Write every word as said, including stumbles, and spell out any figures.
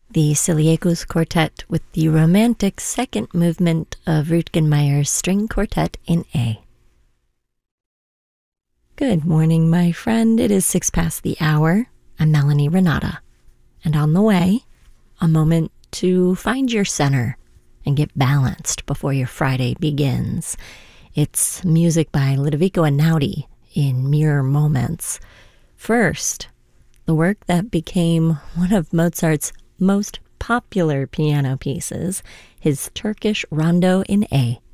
the Siliekos Quartet with the romantic second movement of Rutgen Meyer's String Quartet in A. Good morning, my friend. It is six past the hour. I'm Melanie Renata. And on the way, a moment to find your center and get balanced before your Friday begins. It's music by Ludovico Einaudi in Mere Moments. First, the work that became one of Mozart's most popular piano pieces, his Turkish Rondo in A,